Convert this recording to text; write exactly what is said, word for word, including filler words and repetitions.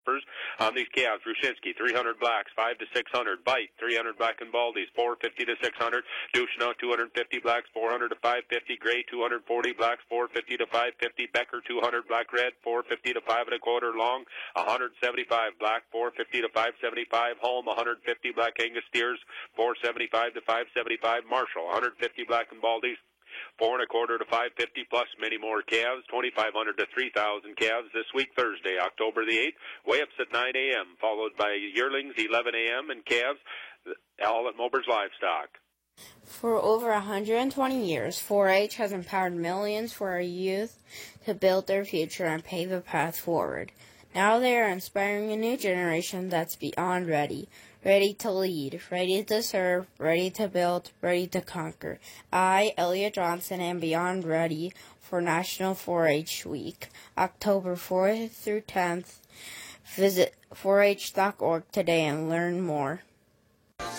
On these calves, Rushinsky, three hundred blacks, five to six hundred. Bite, three hundred black and baldies, four fifty to six hundred. Ducheneau, two hundred fifty blacks, four hundred to five fifty. Gray, two hundred forty blacks, four fifty to five fifty. Becker, two hundred black red, four fifty to five and a quarter. Long, one hundred seventy-five black, four fifty to five seventy-five. Holm, one hundred fifty black Angus steers, four seventy-five to five seventy-five. Marshall, one hundred fifty black and baldies, four and a quarter to five fifty, plus many more calves, twenty-five hundred to three thousand calves this week, Thursday, October the eighth. Weigh-ups at nine a.m., followed by yearlings, eleven a.m., and calves, all at Mober's Livestock. For over one hundred twenty years, four H has empowered millions for our youth to build their future and pave a path forward. Now they are inspiring a new generation that's beyond ready. Ready to lead, ready to serve, ready to build, ready to conquer. I, Elliot Johnson, am beyond ready for National four H Week, October fourth through tenth. Visit four H dot org today and learn more.